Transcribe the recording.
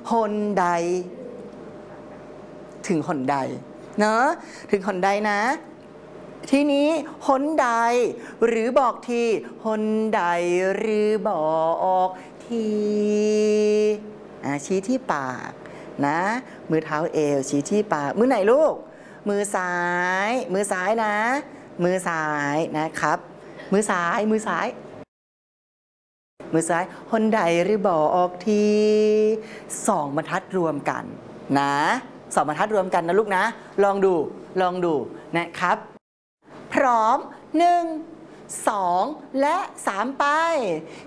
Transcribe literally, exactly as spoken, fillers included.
หนใดถึงหนใดเนาะถึงหนใดนะทีนี้หนใดหรือบอกทีหนใดหรือบอกทีชี้ที่ปากนะมือเท้าเอวชี้ที่ปากมือไหนลูกมือซ้ายมือซ้ายนะมือซ้ายนะครับมือซ้ายมือซ้ายมือซ้ายหนใดหรือบอกทีสองบรรทัดรวมกันนะสองบรรทัดรวมกันนะลูกนะลองดูลองดูนะครับพร้อมหนึ่งสองและสามไป